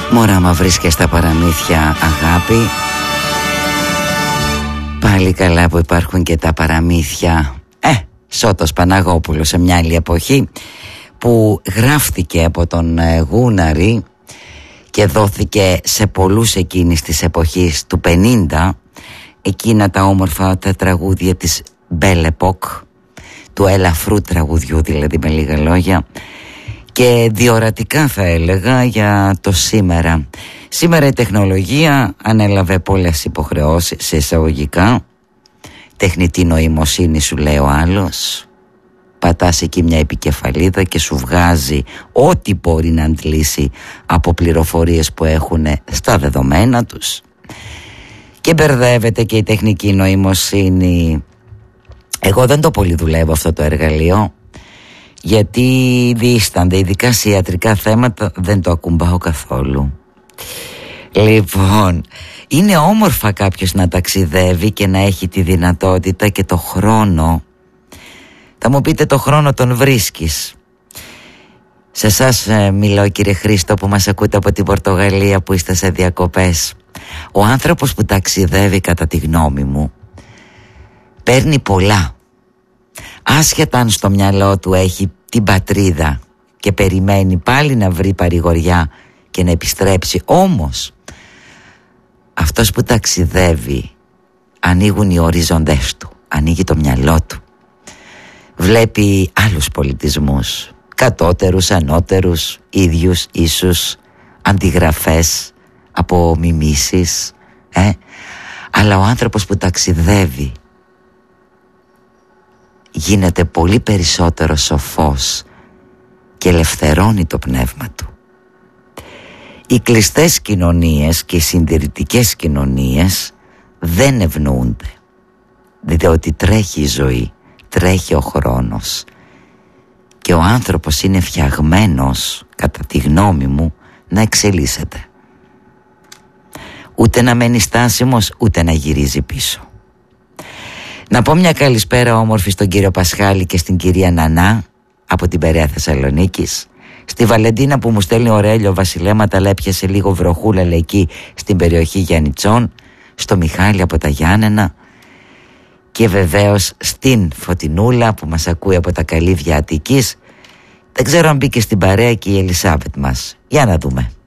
Μωρά μα βρίσκες στα παραμύθια αγάπη. Πάλι καλά που υπάρχουν και τα παραμύθια. Σώτος Παναγόπουλος σε μια άλλη εποχή, που γράφτηκε από τον Γούναρη και δόθηκε σε πολλούς εκείνης της εποχής του 50, εκείνα τα όμορφα τα τραγούδια της Belle Époque, του ελαφρού τραγουδιού δηλαδή, με λίγα λόγια, και διορατικά θα έλεγα για το σήμερα. Σήμερα η τεχνολογία ανέλαβε πολλές υποχρεώσεις, σε εισαγωγικά. Τεχνητή νοημοσύνη σου λέει ο άλλος. Πατάς εκεί μια επικεφαλίδα και σου βγάζει ό,τι μπορεί να αντλήσει από πληροφορίες που έχουν στα δεδομένα τους. Και μπερδεύεται και η τεχνική νοημοσύνη. Εγώ δεν το πολύ δουλεύω αυτό το εργαλείο, γιατί δίστανται, ειδικά σε ιατρικά θέματα δεν το ακουμπάω καθόλου. Λοιπόν, είναι όμορφα κάποιος να ταξιδεύει και να έχει τη δυνατότητα και το χρόνο. Θα μου πείτε, το χρόνο τον βρίσκεις. Σε εσάς μιλώ, κύριε Χρήστο, που μας ακούτε από την Πορτογαλία, που είστε σε διακοπές. Ο άνθρωπος που ταξιδεύει, κατά τη γνώμη μου, παίρνει πολλά. Άσχετα αν στο μυαλό του έχει την πατρίδα και περιμένει πάλι να βρει παρηγοριά και να επιστρέψει. Όμως αυτός που ταξιδεύει, ανοίγουν οι οριζοντές του, ανοίγει το μυαλό του, βλέπει άλλους πολιτισμούς, κατώτερους, ανώτερους, ίδιους, ίσους, αντιγραφές, απομιμήσεις, αλλά ο άνθρωπος που ταξιδεύει γίνεται πολύ περισσότερο σοφός και ελευθερώνει το πνεύμα του. Οι κλειστές κοινωνίες και οι συντηρητικές κοινωνίες δεν ευνοούνται, διότι τρέχει η ζωή, τρέχει ο χρόνος και ο άνθρωπος είναι φτιαγμένος, κατά τη γνώμη μου, να εξελίσσεται. Ούτε να μένει στάσιμος, ούτε να γυρίζει πίσω. Να πω μια καλησπέρα όμορφη στον κύριο Πασχάλη και στην κυρία Νανά από την Περαία Θεσσαλονίκης, στη Βαλεντίνα που μου στέλνει ωραίο βασιλέματα, αλλά έπιασε λίγο βροχούλα εκεί στην περιοχή Γιαννιτσών, στο Μιχάλη από τα Γιάννενα, και βεβαίως στην Φωτεινούλα που μας ακούει από τα Καλύβια Αττικής. Δεν ξέρω αν μπήκε στην παρέα και η Ελισάβετ μας. Για να δούμε.